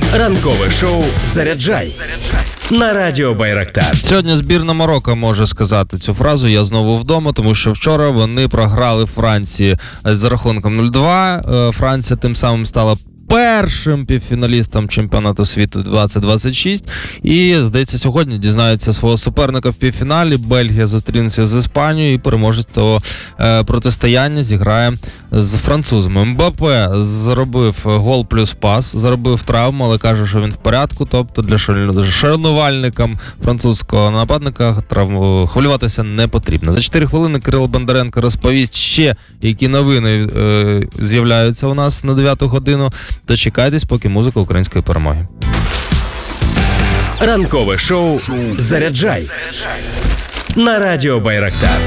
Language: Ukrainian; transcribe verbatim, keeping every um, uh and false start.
Ранкове шоу «Заряджай» на радіо Байрактар. Сьогодні збірна Марокко може сказати цю фразу «Я знову вдома», тому що вчора вони програли Франції за рахунком нуль-два. Франція тим самим стала першим півфіналістом чемпіонату світу двадцять двадцять шість. І, здається, сьогодні дізнається свого суперника в півфіналі. Бельгія зустрінеться з Іспанією, і переможець того е, протистояння зіграє з французами. Мбаппе заробив гол плюс пас, заробив травму, але каже, що він в порядку. Тобто для шанувальникам французького нападника травму хвилюватися не потрібно. За чотири хвилини Кирило Бондаренко розповість ще, які новини е, з'являються у нас на дев'яту годину. Дочекайтесь, поки музика української перемоги. Ранкове шоу «Заряджай» на радіо Байрактар.